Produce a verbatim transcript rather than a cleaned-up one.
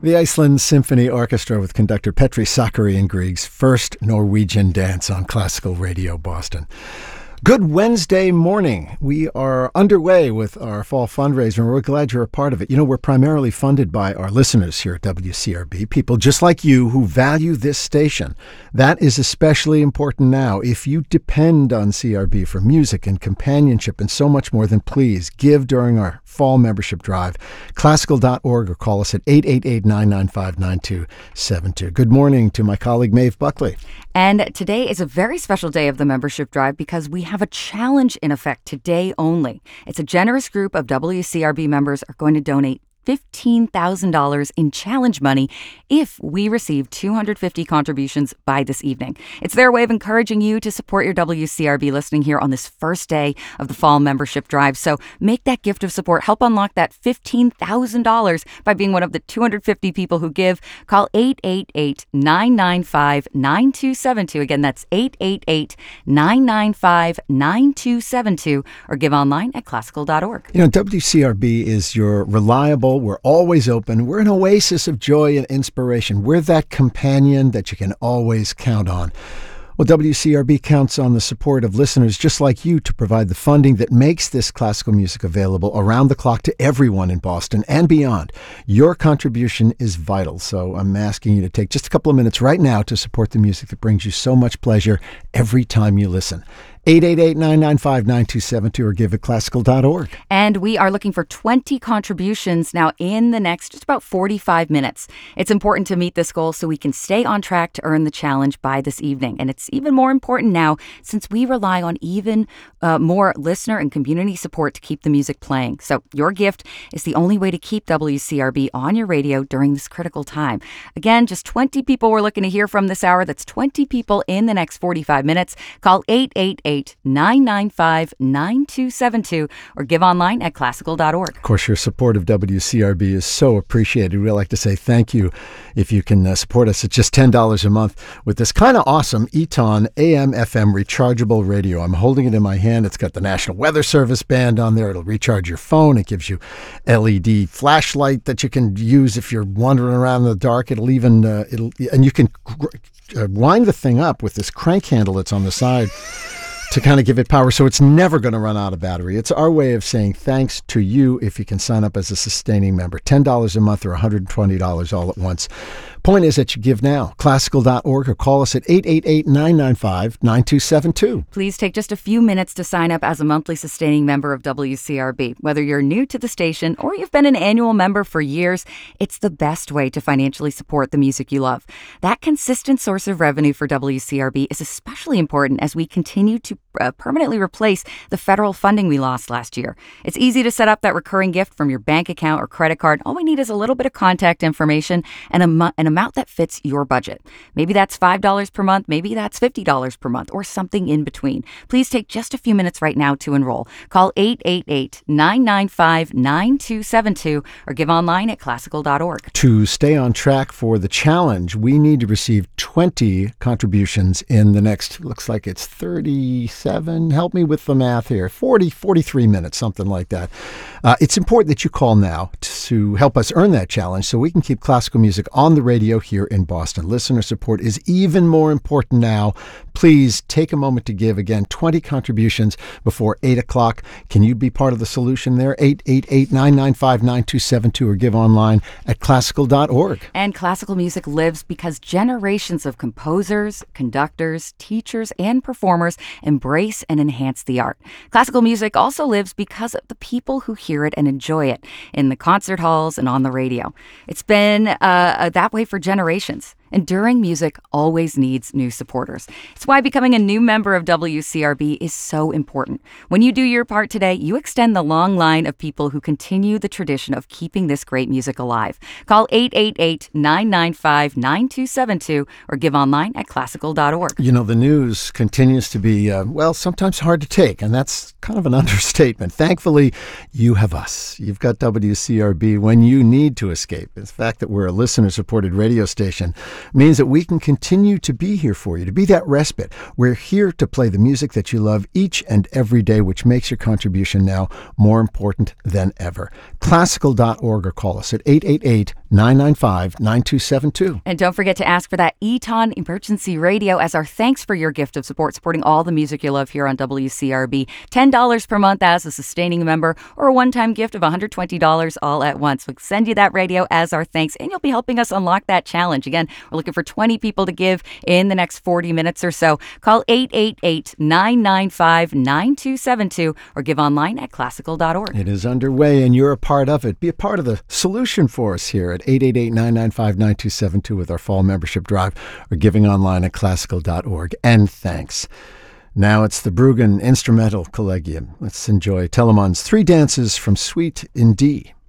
The Iceland Symphony Orchestra with conductor Petri Sakari and Grieg's first Norwegian dance on Classical Radio Boston. Good Wednesday morning. We are underway with our fall fundraiser, and we're glad you're a part of it. You know, we're primarily funded by our listeners here at W C R B, people just like you who value this station. That is especially important now. If you depend on C R B for music and companionship and so much more, then please give during our fall membership drive. Classical dot org or call us at eight eight eight, nine nine five, nine two seven two. Good morning to my colleague Maeve Buckley. And today is a very special day of the membership drive because we have a challenge in effect today only. It's a generous group of W C R B members are going to donate fifteen thousand dollars in challenge money if we receive two hundred fifty contributions by this evening. It's their way of encouraging you to support your W C R B listening here on this first day of the fall membership drive. So make that gift of support. Help unlock that fifteen thousand dollars by being one of the two hundred fifty people who give. Call eight eight eight, nine nine five, nine two seven two. Again, that's eight eight eight, nine nine five, nine two seven two or give online at classical dot org. You know, W C R B is your reliable, we're always open. We're an oasis of joy and inspiration. We're that companion that you can always count on. Well, W C R B counts on the support of listeners just like you to provide the funding that makes this classical music available around the clock to everyone in Boston and beyond. Your contribution is vital, so I'm asking you to take just a couple of minutes right now to support the music that brings you so much pleasure every time you listen. eight eight eight, nine nine five, nine two seven two or give at classical dot org. And we are looking for twenty contributions now in the next just about forty-five minutes. It's important to meet this goal so we can stay on track to earn the challenge by this evening. And it's even more important now since we rely on even uh, more listener and community support to keep the music playing. So your gift is the only way to keep W C R B on your radio during this critical time. Again, just twenty people we're looking to hear from this hour. That's twenty people in the next forty-five minutes. Call eight eight eight, nine nine five, nine two seven two or give online at classical dot org. Of course, your support of W C R B is so appreciated. We'd like to say thank you if you can uh, support us at just ten dollars a month with this kind of awesome Eton A M F M rechargeable radio. I'm holding it in my hand. It's got the National Weather Service band on there. It'll recharge your phone. It gives you L E D flashlight that you can use if you're wandering around in the dark. It'll even, uh, it'll, and you can uh, wind the thing up with this crank handle that's on the side to kind of give it power, so it's never going to run out of battery. It's our way of saying thanks to you if you can sign up as a sustaining member. ten dollars a month or one hundred twenty dollars all at once. Point is that you give now. classical dot org or call us at eight eight eight, nine nine five, nine two seven two. Please take just a few minutes to sign up as a monthly sustaining member of W C R B. Whether you're new to the station or you've been an annual member for years, it's the best way to financially support the music you love. That consistent source of revenue for W C R B is especially important as we continue to uh, permanently replace the federal funding we lost last year. It's easy to set up that recurring gift from your bank account or credit card. All we need is a little bit of contact information and a mo- an amount that fits your budget. Maybe that's five dollars per month, maybe that's fifty dollars per month, or something in between. Please take just a few minutes right now to enroll. Call eight eight eight, nine nine five, nine two seven two or give online at classical dot org. To stay on track for the challenge, we need to receive twenty contributions in the next, looks like it's thirty-seven, help me with the math here, forty, forty-three minutes, something like that. Uh, it's important that you call now to help us earn that challenge so we can keep classical music on the radio here in Boston. Listener support is even more important now. Please take a moment to give. Again, twenty contributions before eight o'clock. Can you be part of the solution there? eight eight eight, nine nine five, nine two seven two or give online at classical dot org. And classical music lives because generations of composers, conductors, teachers, and performers embrace and enhance the art. Classical music also lives because of the people who hear it and enjoy it in the concert halls and on the radio. It's been uh, that way for generations. Enduring music always needs new supporters. It's why becoming a new member of W C R B is so important. When you do your part today, you extend the long line of people who continue the tradition of keeping this great music alive. Call eight eight eight, nine nine five, nine two seven two or give online at classical dot org. You know, the news continues to be, uh, well, sometimes hard to take, and that's kind of an understatement. Thankfully, you have us. You've got W C R B when you need to escape. The fact that we're a listener-supported radio station means that we can continue to be here for you, to be that respite. We're here to play the music that you love each and every day, which makes your contribution now more important than ever. Classical dot org or call us at eight eight eight, nine nine five, nine two seven two. And don't forget to ask for that Eton Emergency Radio as our thanks for your gift of support, supporting all the music you love here on W C R B. ten dollars per month as a sustaining member, or a one-time gift of one hundred twenty dollars all at once. We'll send you that radio as our thanks, and you'll be helping us unlock that challenge. Again, we're looking for twenty people to give in the next forty minutes or so. Call eight eight eight, nine nine five, nine two seven two or give online at classical dot org. It is underway, and you're a part of it. Be a part of the solution for us here at eight eight eight, nine nine five, nine two seven two with our fall membership drive, or giving online at classical dot org. And thanks. Now it's the Bruggen Instrumental Collegium. Let's enjoy Telemann's Three Dances from Suite in D.